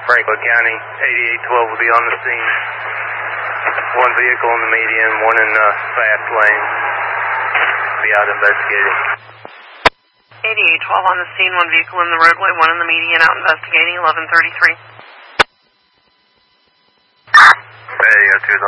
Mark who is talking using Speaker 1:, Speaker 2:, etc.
Speaker 1: Franklin County, 8812 will be on the scene. One vehicle in the median, one in the fast lane. Be out investigating.
Speaker 2: 8812 on the scene, one vehicle in the roadway, one in the median, out investigating, 1133.
Speaker 1: Hey, 2